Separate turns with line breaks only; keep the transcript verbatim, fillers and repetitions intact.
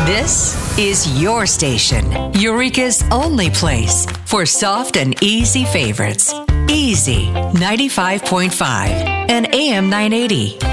This is your station, Eureka's only place for soft and easy favorites. Easy ninety-five point five and A M nine eighty.